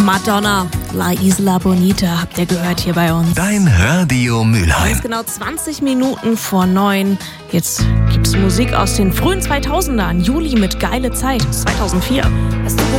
Madonna, La Isla Bonita, habt ihr gehört hier bei uns. Dein Radio Mülheim. Es ist genau 20 Minuten vor 9. Jetzt gibt's Musik aus den frühen 2000ern. Juli mit Geile Zeit, 2004.